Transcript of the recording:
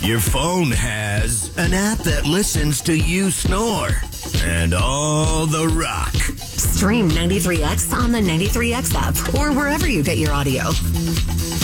Your phone has an app that listens to you snore and all the rock. Stream 93X on the 93X app or wherever you get your audio.